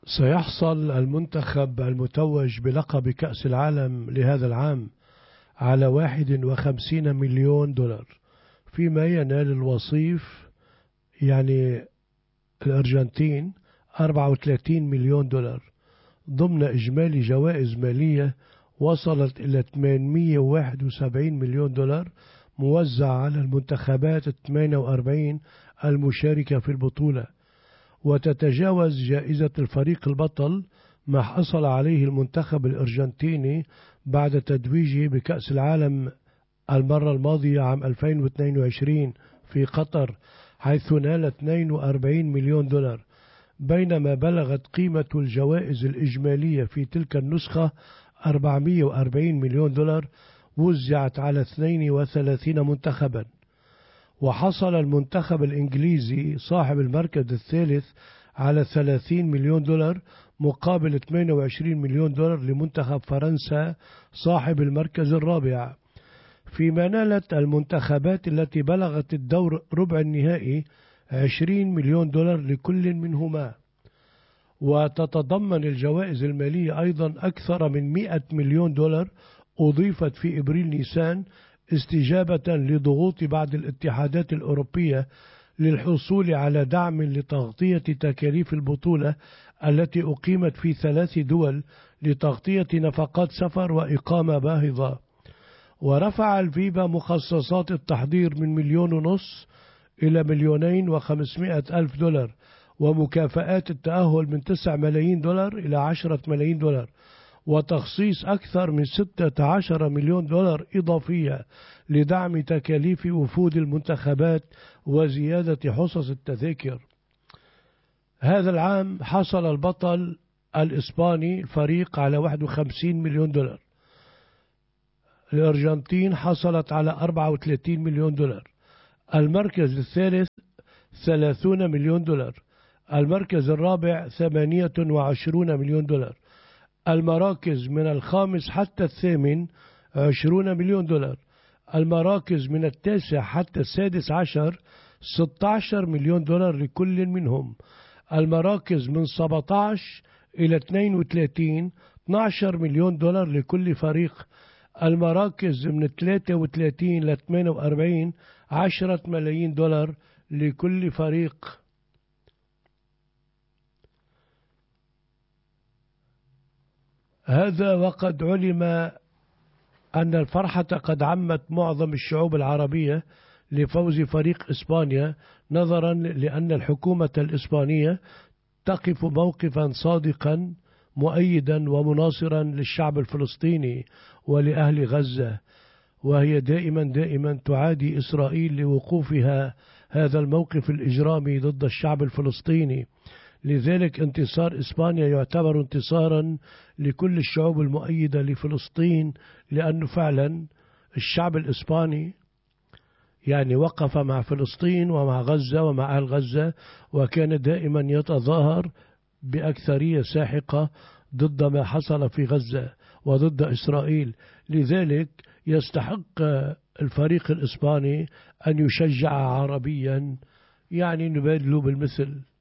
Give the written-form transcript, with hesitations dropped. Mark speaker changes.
Speaker 1: سيحصل المنتخب المتوج بلقب كأس العالم لهذا العام على 51 مليون دولار، فيما ينال الوصيف يعني الأرجنتين 34 مليون دولار، ضمن إجمالي جوائز مالية وصلت إلى 871 مليون دولار موزعة على المنتخبات 48 المشاركة في البطولة. وتتجاوز جائزة الفريق البطل ما حصل عليه المنتخب الأرجنتيني بعد تتويجه بكأس العالم المرة الماضية عام 2022 في قطر، حيث نال 42 مليون دولار، بينما بلغت قيمة الجوائز الإجمالية في تلك النسخة 440 مليون دولار وزعت على 32 منتخبا. وحصل المنتخب الإنجليزي صاحب المركز الثالث على 30 مليون دولار مقابل 28 مليون دولار لمنتخب فرنسا صاحب المركز الرابع، فيما نالت المنتخبات التي بلغت الدور ربع النهائي 20 مليون دولار لكل منهما. وتتضمن الجوائز المالية أيضا أكثر من 100 مليون دولار أضيفت في إبريل نيسان استجابة لضغوط بعض الاتحادات الأوروبية للحصول على دعم لتغطية تكاليف البطولة التي أقيمت في 3 دول لتغطية نفقات سفر وإقامة باهظة. ورفع الفيفا مخصصات التحضير من 1.5 مليون إلى 2.5 مليون دولار، ومكافآت التأهل من 9 ملايين دولار إلى 10 ملايين دولار، وتخصيص أكثر من 16 مليون دولار إضافية لدعم تكاليف وفود المنتخبات وزيادة حصص التذاكر. هذا العام حصل البطل الإسباني الفريق على 51 مليون دولار، الأرجنتين حصلت على 34 مليون دولار، المركز الثالث 30 مليون دولار، المركز الرابع 28 مليون دولار، المراكز من الخامس حتى الثامن 20 مليون دولار، المراكز من التاسع حتى السادس عشر 16 مليون دولار لكل منهم، المراكز من 17 إلى 32 12 مليون دولار لكل فريق، المراكز من 33 إلى 48 10 ملايين دولار لكل فريق. هذا وقد علم أن الفرحة قد عمت معظم الشعوب العربية لفوز فريق إسبانيا، نظرا لأن الحكومة الإسبانية تقف موقفا صادقا مؤيدا ومناصرا للشعب الفلسطيني ولأهل غزة، وهي دائما تعادي إسرائيل لوقوفها هذا الموقف الإجرامي ضد الشعب الفلسطيني. لذلك انتصار إسبانيا يعتبر انتصارا لكل الشعوب المؤيدة لفلسطين، لأنه فعلا الشعب الإسباني يعني وقف مع فلسطين ومع غزة ومع أهل غزة، وكان دائما يتظاهر بأكثرية ساحقة ضد ما حصل في غزة وضد إسرائيل. لذلك يستحق الفريق الإسباني أن يشجع عربيا، يعني نبادله بالمثل.